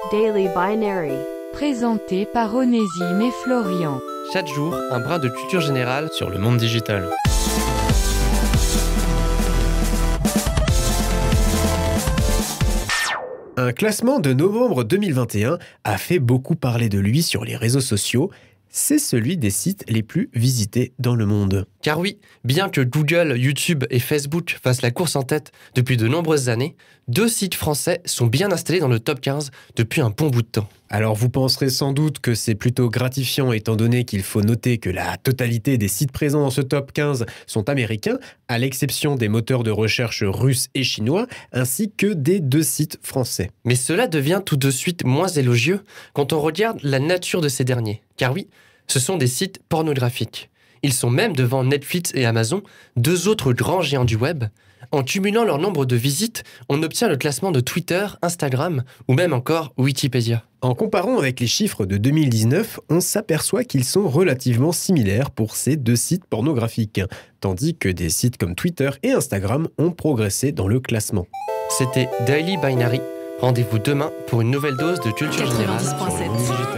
Daily Binary. Présenté par Onésime et Florian. Chaque jour, un brin de culture générale sur le monde digital. Un classement de novembre 2021 a fait beaucoup parler de lui sur les réseaux sociaux. C'est celui des sites les plus visités dans le monde. Car oui, bien que Google, YouTube et Facebook fassent la course en tête depuis de nombreuses années, 2 sites français sont bien installés dans le top 15 depuis un bon bout de temps. Alors vous penserez sans doute que c'est plutôt gratifiant étant donné qu'il faut noter que la totalité des sites présents dans ce top 15 sont américains, à l'exception des moteurs de recherche russes et chinois, ainsi que des 2 sites français. Mais cela devient tout de suite moins élogieux quand on regarde la nature de ces derniers. Car oui, ce sont des sites pornographiques. Ils sont même devant Netflix et Amazon, 2 autres grands géants du web. En cumulant leur nombre de visites, on obtient le classement de Twitter, Instagram ou même encore Wikipédia. En comparant avec les chiffres de 2019, on s'aperçoit qu'ils sont relativement similaires pour ces 2 sites pornographiques, tandis que des sites comme Twitter et Instagram ont progressé dans le classement. C'était Daily Binary. Rendez-vous demain pour une nouvelle dose de culture générale sur le monde digital.